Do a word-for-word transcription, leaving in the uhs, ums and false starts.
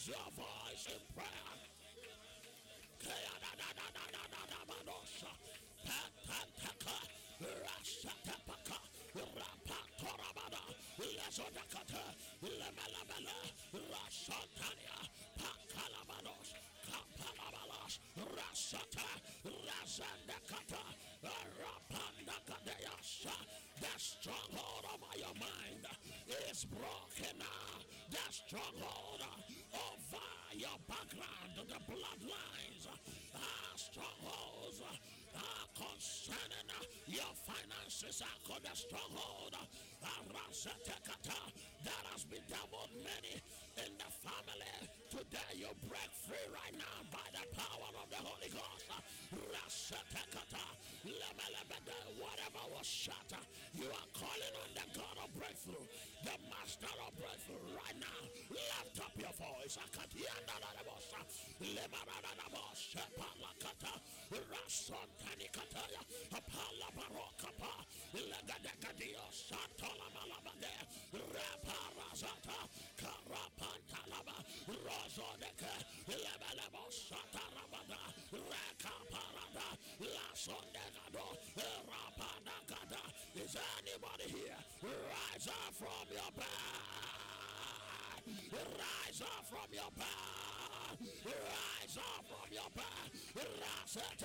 Raise your voice in prayer. Patantaka, Rasatapaka, Rapatorabada, Lesodakata, Lemalabala, Rasatania, Pakalabados, Kapalabalas, Rasata, Razandakata, Rapandakadeas. The stronghold over your mind is broken now. The stronghold over your background, the bloodlines, ah, strongholds ah, concerning uh, your finances are called the stronghold uh, that has been doubled many in the family. Today you break free right now by the power of the Holy Ghost. Whatever was shut, uh, you are calling on the God of breakthrough, the master of breakthrough right now. Lift up your voice. Tanikataya, Apala Barokapa, Legadagadio, Satola Malabade, Raparazata, Karapantalaba, Rosodeka, Lebalebo Satarabada, Rakaparada, Lasondegado, Rapanagada. Is anybody here? Rise up from your bed. Rise up from your bed. Rise up from your bed. Rise up.